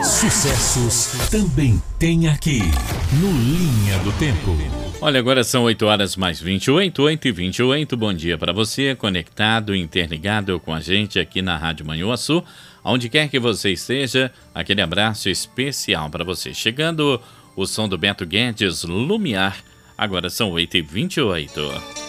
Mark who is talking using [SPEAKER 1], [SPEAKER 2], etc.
[SPEAKER 1] Sucessos também tem aqui, no Linha do Tempo.
[SPEAKER 2] Olha, agora são 8 horas mais 28, 8h28. Bom dia para você, conectado, interligado com a gente aqui na Rádio Manhuaçu. Onde quer que você esteja, aquele abraço especial para você. Chegando o som do Beto Guedes, Lumiar. Agora são 8h28.